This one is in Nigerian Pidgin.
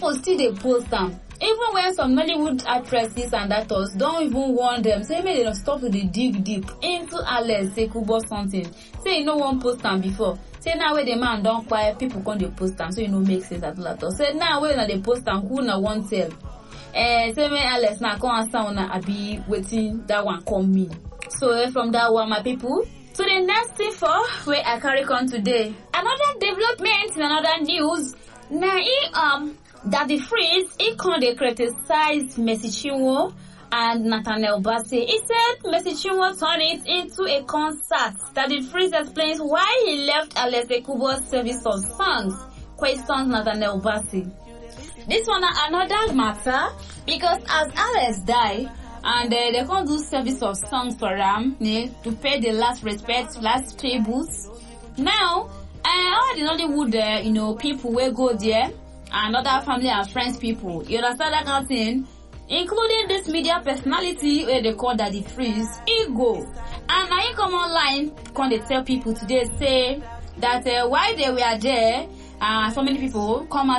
people still dey post am. Even when some Nollywood actresses and actors don't even warn them, say make they stop to dey dig deep into Alex Ekubo something. Say you no wan post am before. Say now wey the man don quiet, people come dey post am, so e no make sense at all. Say now wey una dey post am, who una wan tell? Say make Alex now come answer una abi wetin that one come mean. So from that one, my people, to the next thing for where I carry on today. Another development in another news. Now Daddy Freeze, he come dey criticize Mercy Chinwo and Nathaniel Bassey. He said Mercy Chinwo turned it into a concert. Daddy Freeze explains why he left Alex Ekubo's service of songs. Questions Nathaniel Bassey. This one another matter because as Alex died and they can't do service of songs for him to pay the last respect, last tributes. Now, all the Nollywood, people will go there. And other family and friends people, you understand that kind of thing, including this media personality where they call Daddy Freeze, Ego. And now he come online, come they tell people today, say that while they were there, so many people come out